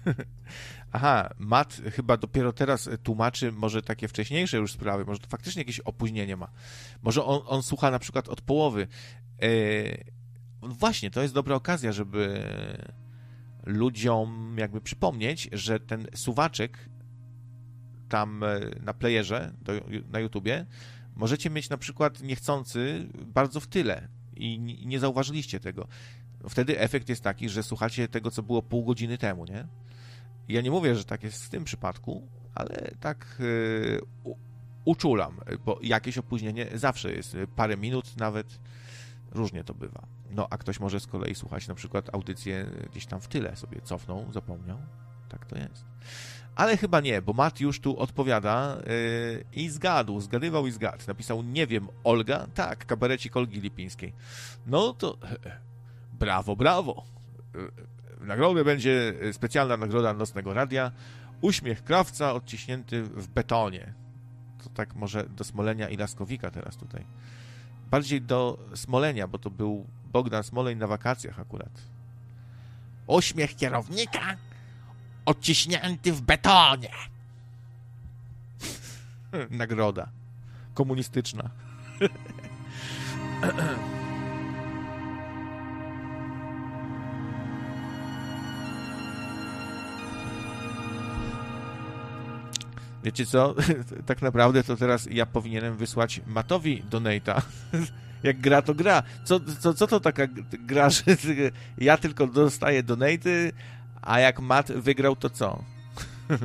Aha, Matt chyba dopiero teraz tłumaczy może takie wcześniejsze już sprawy, może to faktycznie jakieś opóźnienie ma. Może on słucha na przykład od połowy. Właśnie, to jest dobra okazja, żeby ludziom jakby przypomnieć, że ten suwaczek tam na playerze na YouTubie możecie mieć na przykład niechcący bardzo w tyle i nie zauważyliście tego. Wtedy efekt jest taki, że słuchacie tego, co było pół godziny temu, nie? Ja nie mówię, że tak jest w tym przypadku, ale tak uczulam, bo jakieś opóźnienie zawsze jest, parę minut nawet, różnie to bywa. No, a ktoś może z kolei słuchać na przykład audycję gdzieś tam w tyle, sobie cofnął, zapomniał, tak to jest. Ale chyba nie, bo Matt już tu odpowiada i zgadywał i zgadł. Napisał, nie wiem, Olga? Tak, kabarecik Olgi Lipińskiej. No to brawo, brawo. Nagrodę będzie specjalna nagroda Nocnego Radia. Uśmiech krawca odciśnięty w betonie. To tak może do Smolenia i Laskowika teraz tutaj. Bardziej do Smolenia, bo to był Bogdan Smoleń na wakacjach akurat. Uśmiech kierownika odciśnięty w betonie. Nagroda komunistyczna. Wiecie co? Tak naprawdę to teraz ja powinienem wysłać Mattowi donate'a. Jak gra, to gra. Co to taka gra, że ja tylko dostaję donate'y, a jak Matt wygrał, to co?